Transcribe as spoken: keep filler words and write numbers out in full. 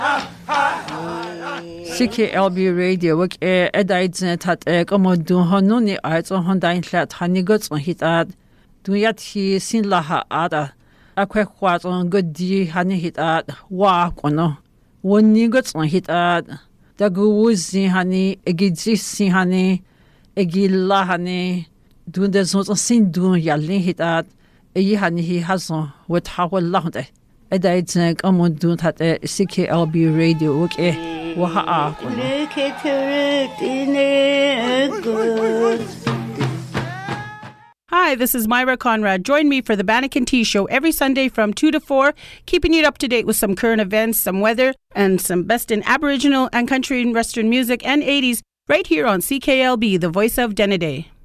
C K L B radio wak e edaidzen tat e komodun honuni aiz on hondain hlat hanigots on hitad duyat hi sin laha ada akwe kwat on godi hani hitad wa kono wonigots on hitad daguzi hani egidzi sin hani egilla hani dun de zon sin dun yallin hitad e hani hi hazon wat hawal lahde edaidzen komodun tat C K L B radio wak e Waha. Hi, this is Myra Conrad. Join me for the Bannekin Tea Show every Sunday from two to four, keeping you up to date with some current events, some weather, and some best in Aboriginal and country and Western music and eighties right here on C K L B, the voice of Denneday.